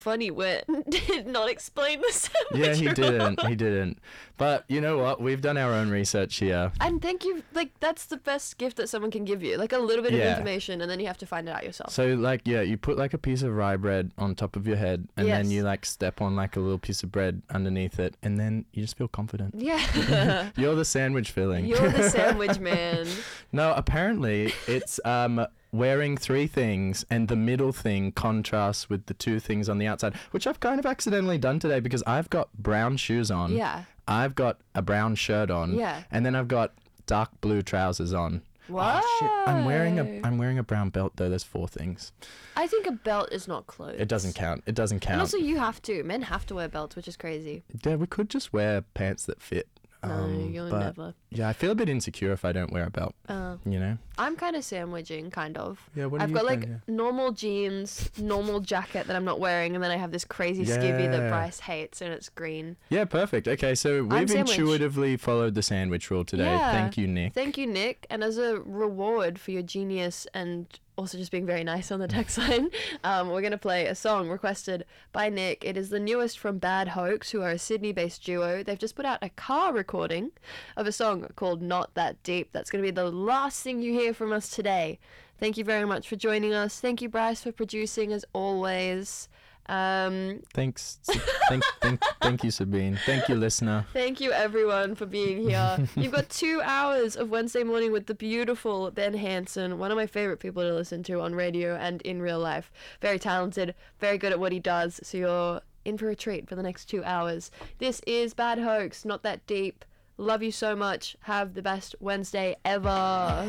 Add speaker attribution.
Speaker 1: funny wit did not explain the sandwich.
Speaker 2: Yeah, he
Speaker 1: roll.
Speaker 2: didn't. But you know what? We've done our own research here.
Speaker 1: And thank you. Like, that's the best gift that someone can give you. Like, a little bit of
Speaker 2: Yeah.
Speaker 1: information, and then you have to find it out yourself.
Speaker 2: So, like, yeah, you put, like, a piece of rye bread on top of your head, and then
Speaker 1: Yes.
Speaker 2: you, like, step on, like, a little piece of bread underneath it, and then you just feel confident.
Speaker 1: Yeah.
Speaker 2: You're the sandwich filling.
Speaker 1: You're the sandwich man.
Speaker 2: No, apparently it's wearing 3 things, and the middle thing contrasts with the 2 things on the outside, which I've kind of accidentally done today because I've got brown shoes on.
Speaker 1: Yeah.
Speaker 2: I've got a brown shirt on.
Speaker 1: Yeah.
Speaker 2: And then I've got dark blue trousers on.
Speaker 1: What?
Speaker 2: Oh, shit. I'm wearing a brown belt though. There's 4 things.
Speaker 1: I think a belt is not clothes.
Speaker 2: It doesn't count. It doesn't count.
Speaker 1: And also, you have to. Men have to wear belts, which is crazy.
Speaker 2: Yeah, we could just wear pants that fit.
Speaker 1: No, you'll
Speaker 2: but
Speaker 1: never.
Speaker 2: Yeah, I feel a bit insecure if I don't wear a belt. You know?
Speaker 1: I'm kind of sandwiching, kind of.
Speaker 2: Yeah, what are
Speaker 1: I've
Speaker 2: you
Speaker 1: got like
Speaker 2: doing here?
Speaker 1: normal jeans, normal jacket that I'm not wearing, and then I have this crazy skivvy that
Speaker 2: Yeah.
Speaker 1: Bryce hates, and it's green.
Speaker 2: Yeah, perfect. Okay, so we've
Speaker 1: sandwich.
Speaker 2: intuitively followed the sandwich rule today.
Speaker 1: Yeah.
Speaker 2: Thank you, Nick.
Speaker 1: Thank you, Nick. And as a reward for your genius and also just being very nice on the text line, we're going to play a song requested by Nick. It is the newest from Bad Hoax, who are a Sydney-based duo. They've just put out a car recording of a song called Not That Deep. That's going to be the last thing you hear from us today. Thank you very much for joining us. Thank you, Bryce, for producing as always.
Speaker 2: Thanks. Thank you, Sabine. Thank you, listener.
Speaker 1: Thank you, everyone, for being here. You've got 2 hours of Wednesday morning with the beautiful Ben Hansen, one of my favorite people to listen to on radio and in real life. Very talented, very good at what he does, so you're in for a treat for the next 2 hours. This is Bad Hoax, Not That Deep. Love you so much. Have the best Wednesday ever.